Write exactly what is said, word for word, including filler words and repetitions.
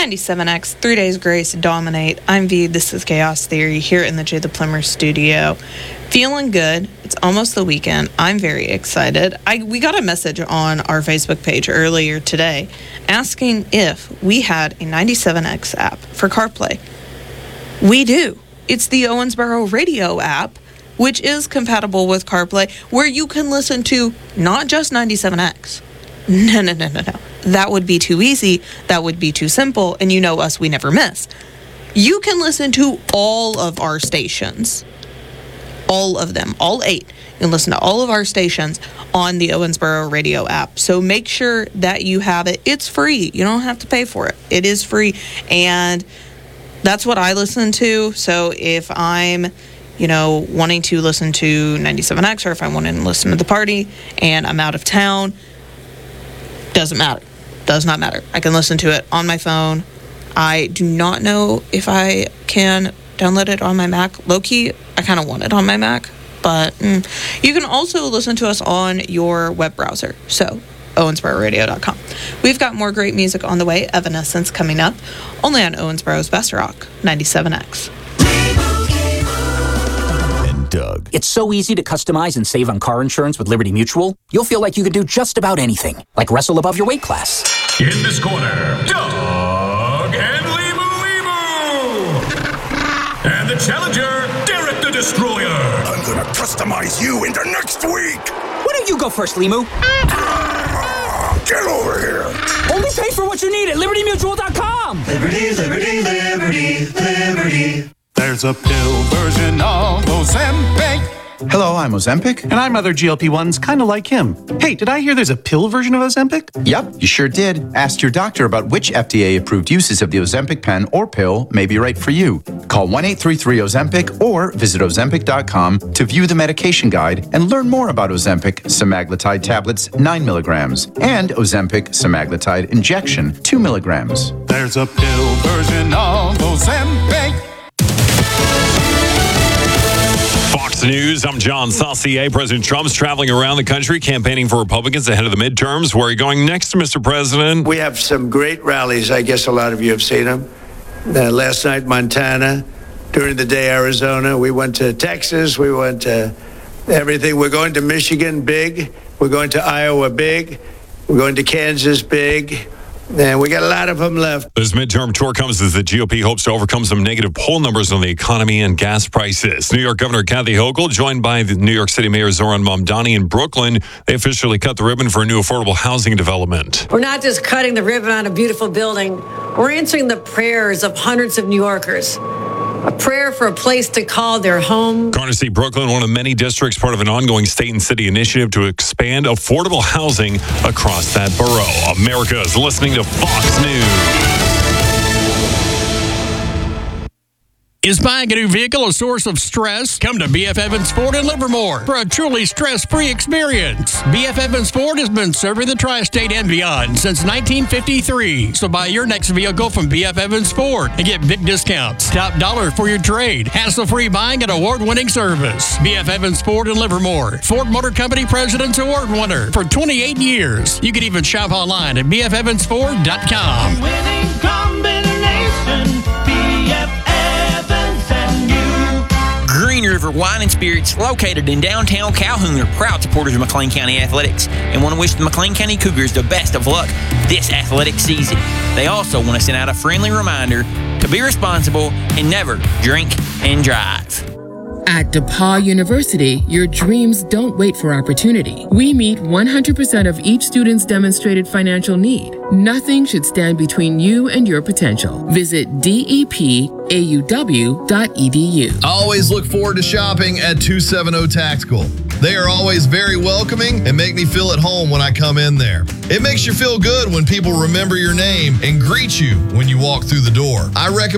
ninety-seven X, Three Days Grace, Dominate. I'm V. This is Chaos Theory here in the Jay the Plumber studio. Feeling good. It's almost the weekend. I'm very excited. I we got a message on our Facebook page earlier today asking if we had a ninety-seven X app for CarPlay. We do. It's the Owensboro Radio app, which is compatible with CarPlay, where you can listen to not just ninety-seven X. No, no, no, no, no. That would be too easy. That would be too simple. And you know us, we never miss. You can listen to all of our stations. All of them. All eight. You can listen to all of our stations on the Owensboro Radio app. So make sure that you have it. It's free. You don't have to pay for it. It is free. And that's what I listen to. So if I'm, you know, wanting to listen to ninety-seven X, or if I want to listen to the party and I'm out of town, doesn't matter. Does not matter. I can listen to it on my phone. I do not know if I can download it on my Mac. Low-key, I kind of want it on my Mac. But mm. you can also listen to us on your web browser. So, Owensboro Radio dot com. We've got more great music on the way. Evanescence coming up. Only on Owensboro's Best Rock, ninety-seven X. Doug. It's so easy to customize and save on car insurance with Liberty Mutual. You'll feel like you can do just about anything, like wrestle above your weight class. In this corner, Doug and Limu Limu. And the challenger, Derek the Destroyer. I'm gonna customize you into next week. Why don't you go first, Limu? Ah, get over here. Only pay for what you need at Liberty Mutual dot com. Liberty, Liberty, Liberty, Liberty. There's a pill version of Ozempic. Hello, I'm Ozempic. And I'm other G L P ones kind of like him. Hey, did I hear there's a pill version of Ozempic? Yep, you sure did. Ask your doctor about which F D A-approved uses of the Ozempic pen or pill may be right for you. Call one eight three three Ozempic or visit Ozempic dot com to view the medication guide and learn more about Ozempic semaglutide tablets nine milligrams and Ozempic semaglutide injection two milligrams. There's a pill version of Ozempic. Fox News, I'm John Saucier. President Trump's traveling around the country campaigning for Republicans ahead of the midterms. Where are you going next, Mister President? We have some great rallies. I guess a lot of you have seen them. Uh, last night, Montana. During the day, Arizona. We went to Texas. We went to everything. We're going to Michigan, big. We're going to Iowa, big. We're going to Kansas, big. And we got a lot of them left. This midterm tour comes as the G O P hopes to overcome some negative poll numbers on the economy and gas prices. New York Governor Kathy Hochul, joined by the New York City Mayor Zoran Mamdani in Brooklyn, they officially cut the ribbon for a new affordable housing development. We're not just cutting the ribbon on a beautiful building. We're answering the prayers of hundreds of New Yorkers. A prayer for a place to call their home. Garner City, Brooklyn, one of many districts, part of an ongoing state and city initiative to expand affordable housing across that borough. America is listening to Fox News. Is buying a new vehicle a source of stress? Come to B F Evans Ford in Livermore for a truly stress-free experience. B F Evans Ford has been serving the tri-state and beyond since nineteen fifty-three. So buy your next vehicle from B F Evans Ford and get big discounts. Top dollar for your trade. Hassle-free buying and award-winning service. B F Evans Ford in Livermore. Ford Motor Company President's Award winner for twenty-eight years. You can even shop online at B F Evans Ford dot com. Winning combination, B F Green River Wine and Spirits, located in downtown Calhoun, are proud supporters of McLean County Athletics and want to wish the McLean County Cougars the best of luck this athletic season. They also want to send out a friendly reminder to be responsible and never drink and drive. At DePauw University, your dreams don't wait for opportunity. We meet one hundred percent of each student's demonstrated financial need. Nothing should stand between you and your potential. Visit D E P A U W dot E D U. I always look forward to shopping at two seventy Tactical. They are always very welcoming and make me feel at home when I come in there. It makes you feel good when people remember your name and greet you when you walk through the door. I recommend